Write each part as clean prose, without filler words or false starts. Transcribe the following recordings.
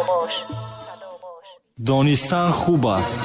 دانستن خوب است.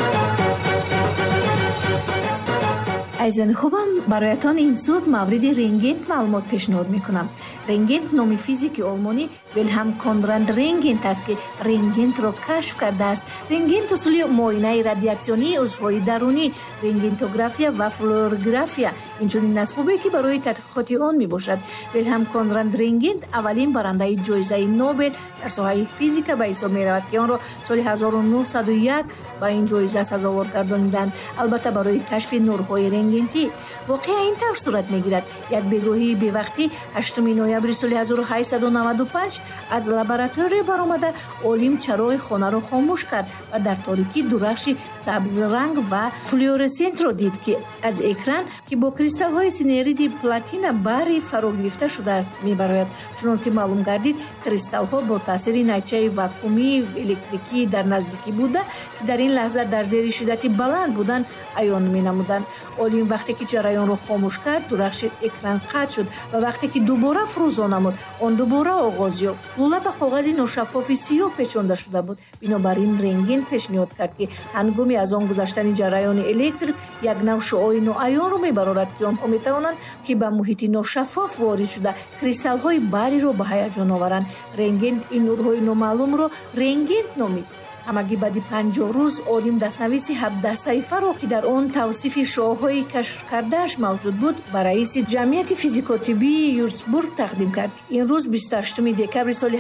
عزیزان خوبم، برایتان این صبح مورد رنگنت معلومات پیشنهاد میکنم. رنگنت نام فیزیک آلمانی ویلهلم کنراد رنگنت است که رنگنت را کشف کرده است. رنگنت اصولی معاینه رادیاسیونی عضوهای درونی، رنگنتوگرافیا و فلورگرافیا اینچنین اسبابی که برای تحقیقات آن میباشد. ویلهلم کنراد رنگنت اولین برنده جایزه نوبل در ساحه فیزیک به حساب میرود که آن را سال 1901 با این جایزه سزاوار گردانیدند. البته برای کشف نورهای رنگنتی واقعا این طور صورت میگیرد. یک بگاهی به وقتی 8 نوامبر سال 1895 از لابراتوری برآمده عالم چراغ خانه را خاموش کرد و در تاریکی درخش سبز رنگ و فلورسنت را دید که از اکران که با کریستال های سینرید پلاتین باری فرا گرفته شده است میبراید. چون که معلوم گردید کریستال ها با تاثیر نیچه واکومی الکتریکی در نزدیکی بوده که در این لحظه در زیر شدت بلند بودن عیان مینمودند. عالم وقتی که جریان را خاموش کرد درخش اکران قطع شد و وقتی که دوباره فروز نمود آن دوباره آغاز یافت. لوله به کاغذ ناشفاف سیاه پیچانده شده بود. بنابراین رنگنت پیشنهاد کرد که هنگامی از آن گذشتن جریان الکتریک یک نوع شعاع نوعیان را میبرد که آنها میتوانند که به محیط ناشفاف وارد شده کریستال های باری را به هیجان آورند. رنگنت این نورهای نامعلوم را رنگنت نامید. همگی بعد 50 روز عالم دستنویس 17 صفحه را که در آن توصیف شعاع‌های کشف کرده‌اش موجود بود به رئیس جمعیت فیزیکوطبی یورسبورگ تقدیم کرد. این روز 28 دکبر سال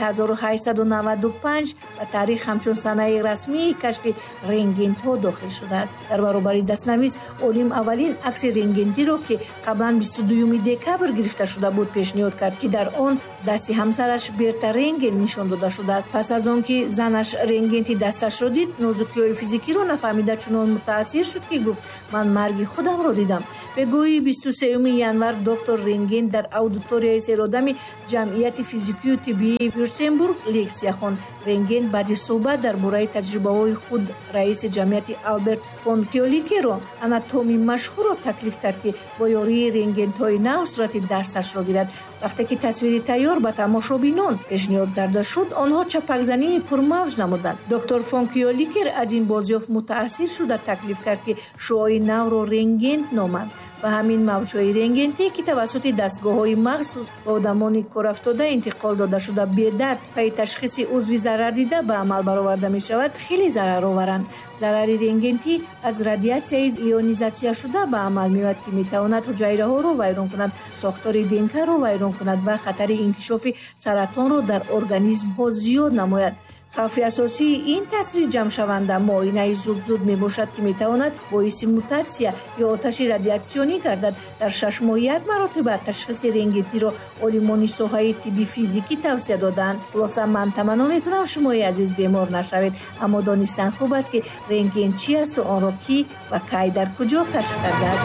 1895 و تاریخ همچون سنه رسمی کشف رنگنت ها داخل شده است. در برابر دستنویس عالم اولین عکس رنگنتی را که قبلا 22 دکبر گرفته شده بود پیشنهاد کرد که در آن دست همسرش برتا رنگن نشان داده شده است. پس از آن که زنش رنگنتی دستش را دید نازکی‌های فیزیکی را نفهمیده چنان متاثر شد که گفت من مرگ خودم را دیدم. به گویی 23 ینور دکتر رنگن در اودیتوریای سرادم جمعیت فیزیکی و طبی یورسبورگ لکسیا خواند. رنگن بعد صحبت درباره تجربه‌های خود رئیس جمعیت آلبرت فون کیولیکر را آناتومی مشهور را تکلیف کرد که با یاری رنگن‌های نو صورت دستش را گیرد. وقتی که تصویر تیار به تماشابینان پیشنهاد کرده شد آنها چپکزنی پرموج نمودند. دکتر فون کیولیکر از این بازیافت متاثر شده تکلیف کرد که شعاع نو را رنگنت نامند و همین موج‌های رنگنتی که توسط دستگاه‌های مخصوص به آدمان کارافتاده انتقال داده شده به درد پی تشخیص عضوی ضرر دیده به عمل برآورده می شود خیلی ضرر آورند. ضرر رنگنتی از رادیاسیون ایونیزاچیا شده به عمل می آید که می تواند حجره ها را ویران کند، ساختار دنک را ویران کند و خطر انکشاف سرطان را در ارگانیسم ها زیاد نماید. خوف اساسی این تاثیر جمع شونده معاینه زود می باشد که می تواند باعث موتاسیا یا آتش رادیاسیونی گردد. در 6 ماه یک مرتبه تشخیص رنگنتی را عالمان ساحه طبی فیزیکی توصیه دادند. خلاصه من تمنا میکنم شما عزیز بیمار نشوید، اما دانستن خوب است که رنگن چی است و آن را کی و کی در کجا کشف کرده است.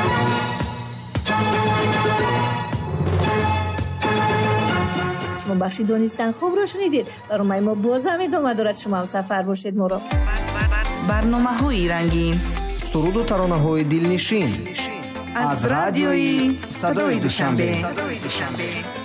شما بخشی دانستن خوب را شنیدید. برنامه ما باز هم ادامه دارد. شما هم سفر باشید. ما را برنامه‌های رنگین، سرود و ترانه‌های دلنشین از رادیوی صدای دوشنبه.